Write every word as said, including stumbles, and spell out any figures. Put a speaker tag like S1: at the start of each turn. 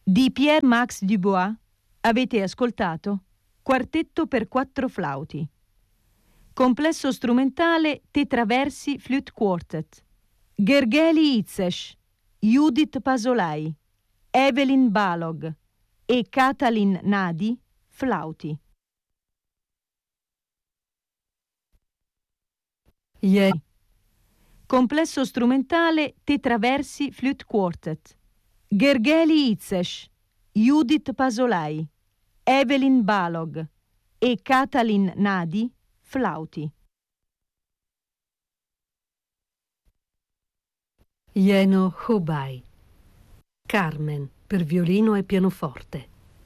S1: Di Pierre-Max Dubois avete ascoltato Quartetto per quattro flauti. Complesso strumentale Tetraversi Flute Quartet. Gergely Itzes, Judith Pasolai, Evelyn Balog e Katalin Nadi, flauti.
S2: Yeah.
S1: Complesso strumentale Tetraversi Flute Quartet. Gergely Itzes, Judith Pasolai, Evelyn Balog e Katalin Nadi, flauti.
S2: Jeno Hubei. Carmen per violino e pianoforte.